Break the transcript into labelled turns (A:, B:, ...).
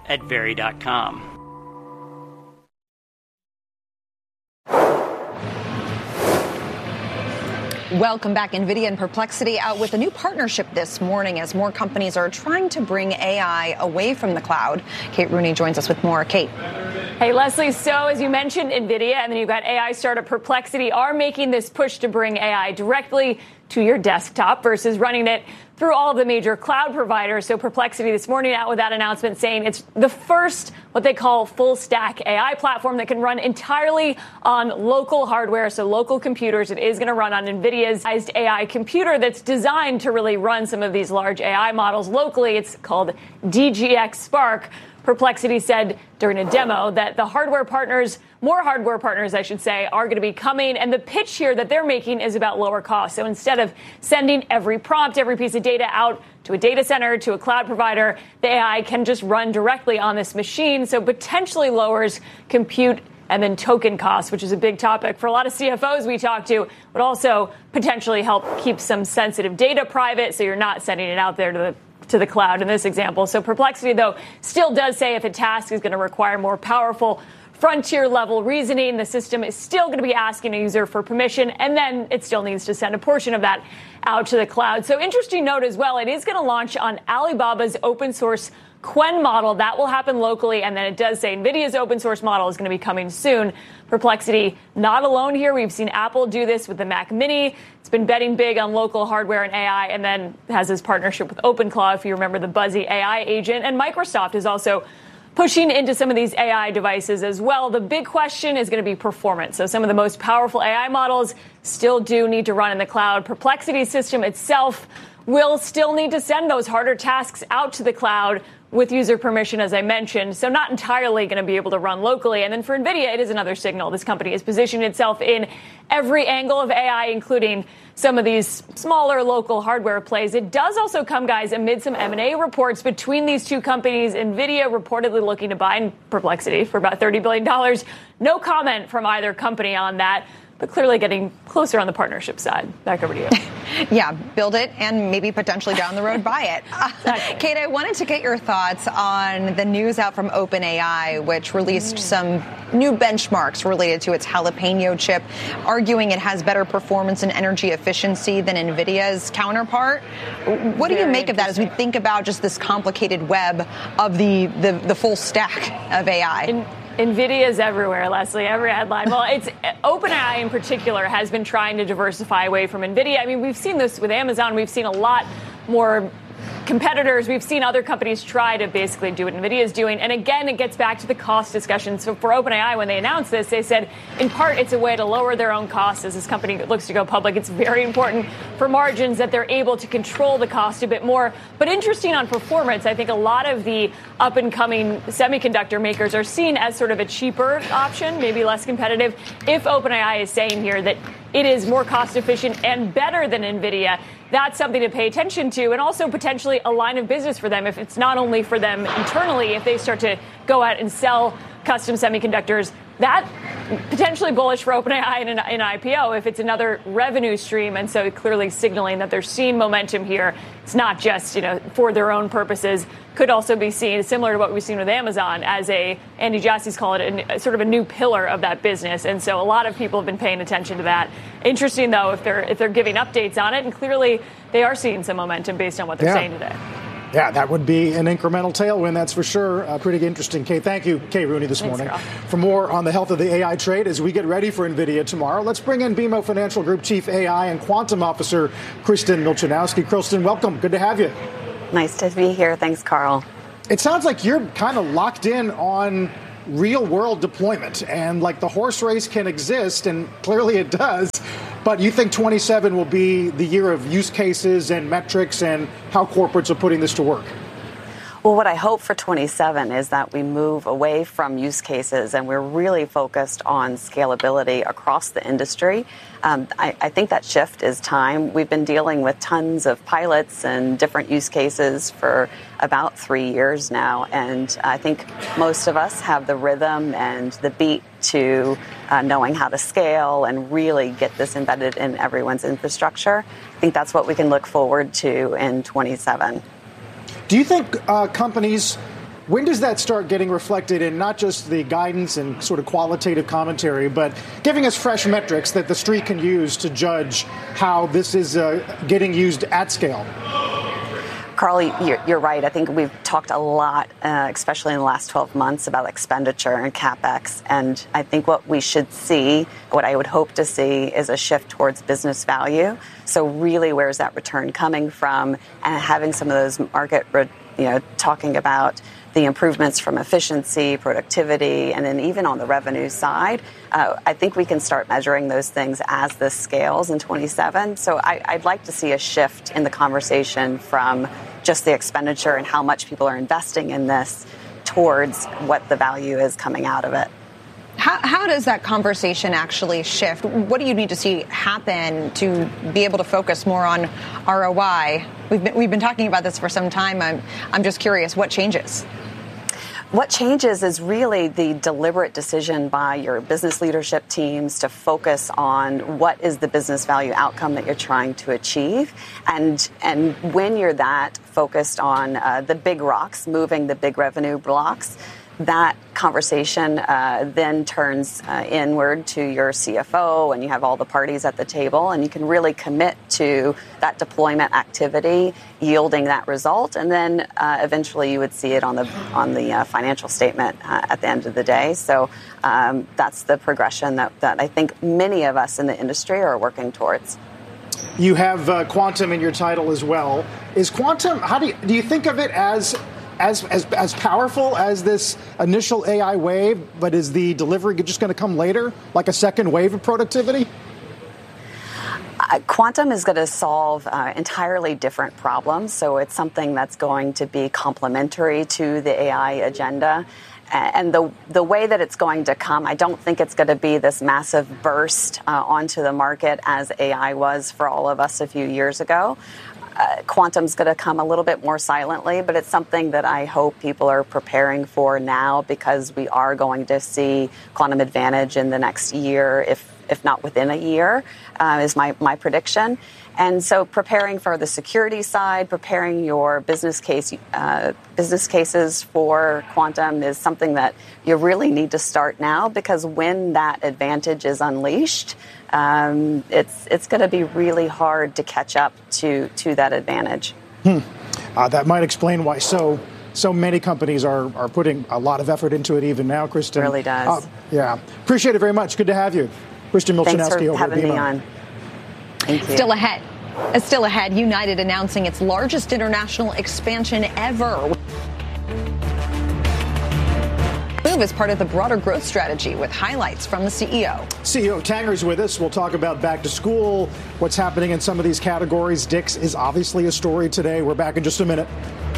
A: at Very.com.
B: Welcome back. NVIDIA and Perplexity out with a new partnership this morning as more companies are trying to bring AI away from the cloud. Kate Rooney joins us with more. Kate.
C: Hey, Leslie. So as you mentioned, NVIDIA and then you've got AI startup Perplexity are making this push to bring AI directly to your desktop versus running it through all of the major cloud providers. So Perplexity this morning out with that announcement saying it's the first what they call full stack AI platform that can run entirely on local hardware. So local computers. It is going to run on NVIDIA's AI computer that's designed to really run some of these large AI models locally. It's called DGX Spark. Perplexity said during a demo that the more hardware partners, I should say, are going to be coming. And the pitch here that they're making is about lower costs. So instead of sending every prompt, every piece of data out to a data center, to a cloud provider, the AI can just run directly on this machine. So potentially lowers compute and then token costs, which is a big topic for a lot of CFOs we talk to, but also potentially help keep some sensitive data private. So you're not sending it out there to the cloud in this example. So Perplexity, though, still does say if a task is going to require more powerful frontier level reasoning, the system is still going to be asking a user for permission, and then it still needs to send a portion of that out to the cloud. So interesting note as well, it is going to launch on Alibaba's open source Qwen model. That will happen locally, and then it does say NVIDIA's open source model is going to be coming soon. Perplexity not alone here. We've seen Apple do this with the Mac Mini. It's been betting big on local hardware and AI, and then has this partnership with OpenClaw, if you remember the buzzy AI agent. And Microsoft is also pushing into some of these AI devices as well. The big question is going to be performance. So some of the most powerful AI models still do need to run in the cloud. Perplexity's system itself will still need to send those harder tasks out to the cloud with user permission, as I mentioned. So not entirely going to be able to run locally. And then for NVIDIA, it is another signal. This company is positioning itself in every angle of AI, including some of these smaller local hardware plays. It does also come, guys, amid some M&A reports between these two companies. NVIDIA reportedly looking to buy Perplexity for about $30 billion. No comment from either company on that, but clearly getting closer on the partnership side. Back over to you.
B: Yeah, build it and maybe potentially down the road buy it. Exactly. Kate, I wanted to get your thoughts on the news out from OpenAI, which released some new benchmarks related to its Jalapeno chip, arguing it has better performance and energy efficiency than NVIDIA's counterpart. What do you make of that as we think about just this complicated web of the full stack of AI?
C: NVIDIA is everywhere, Leslie, every headline. Well, it's OpenAI in particular has been trying to diversify away from NVIDIA. I mean, we've seen this with Amazon. We've seen a lot more competitors. We've seen other companies try to basically do what NVIDIA is doing. And again, it gets back to the cost discussion. So for OpenAI, when they announced this, they said, in part, it's a way to lower their own costs as this company looks to go public. It's very important for margins that they're able to control the cost a bit more. But interesting on performance, I think a lot of the up-and-coming semiconductor makers are seen as sort of a cheaper option, maybe less competitive. If OpenAI is saying here that it is more cost-efficient and better than NVIDIA, that's something to pay attention to, and also potentially a line of business for them if it's not only for them internally, if they start to go out and sell custom semiconductors. That potentially bullish for OpenAI in an IPO if it's another revenue stream, and so clearly signaling that they're seeing momentum here. It's not just, for their own purposes. Could also be seen, similar to what we've seen with Amazon, as Andy Jassy's called it, sort of a new pillar of that business. And so a lot of people have been paying attention to that. Interesting, though, if they're giving updates on it, and clearly they are seeing some momentum based on what they're saying today.
D: Yeah, that would be an incremental tailwind, that's for sure. Pretty interesting, Kate. Thank you, Kate Rooney, this morning.
C: Carl.
D: For more on the health of the AI trade as we get ready for NVIDIA tomorrow, let's bring in BMO Financial Group Chief AI and Quantum Officer Kristen Milchanowski. Kristen, welcome. Good to have you.
E: Nice to be here. Thanks, Carl.
D: It sounds like you're kind of locked in on real-world deployment, and like the horse race can exist, and clearly it does, but you think 27 will be the year of use cases and metrics and how corporates are putting this to work?
E: Well, what I hope for 27 is that we move away from use cases and we're really focused on scalability across the industry. I think that shift is time. We've been dealing with tons of pilots and different use cases for about 3 years now. And I think most of us have the rhythm and the beat to knowing how to scale and really get this embedded in everyone's infrastructure. I think that's what we can look forward to in 27.
D: Do you think companies When does that start getting reflected in not just the guidance and sort of qualitative commentary, but giving us fresh metrics that the street can use to judge how this is getting used at scale?
E: Carly, you're right. I think we've talked a lot, especially in the last 12 months, about expenditure and CapEx. And I think what we should see, what I would hope to see, is a shift towards business value. So really, where's that return coming from? And having some of those market, talking about the improvements from efficiency, productivity, and then even on the revenue side, I think we can start measuring those things as this scales in 27. So I'd like to see a shift in the conversation from just the expenditure and how much people are investing in this towards what the value is coming out of it.
B: How does that conversation actually shift? What do you need to see happen to be able to focus more on ROI? We've been talking about this for some time. I'm just curious, what changes?
E: What changes is really the deliberate decision by your business leadership teams to focus on what is the business value outcome that you're trying to achieve. And when you're that focused on the big rocks, moving the big revenue blocks, that conversation then turns inward to your CFO, and you have all the parties at the table, and you can really commit to that deployment activity, yielding that result, and then eventually you would see it on the financial statement at the end of the day. So that's the progression that I think many of us in the industry are working towards.
D: You have quantum in your title as well. Is quantum? How do you think of it as powerful as this initial AI wave, but is the delivery just going to come later, like a second wave of productivity?
E: Quantum is going to solve entirely different problems, so it's something that's going to be complementary to the AI agenda. And the way that it's going to come, I don't think it's going to be this massive burst onto the market as AI was for all of us a few years ago. Quantum's going to come a little bit more silently, but it's something that I hope people are preparing for now, because we are going to see quantum advantage in the next year, if not within a year, is my prediction. And so preparing for the security side, preparing your business cases for quantum is something that you really need to start now, because when that advantage is unleashed, it's going to be really hard to catch up to that advantage.
D: That might explain why so many companies are putting a lot of effort into it even now, Kristen.
E: It really does.
D: Yeah. Appreciate it very much. Good to have you. Kristen Milchanowski.
E: Thanks for having me on. Thank you.
B: Still ahead, United announcing its largest international expansion ever. Move is part of the broader growth strategy, with highlights from the CEO.
D: CEO Tanger's with us. We'll talk about back to school, what's happening in some of these categories. Dick's is obviously a story today. We're back in just a minute.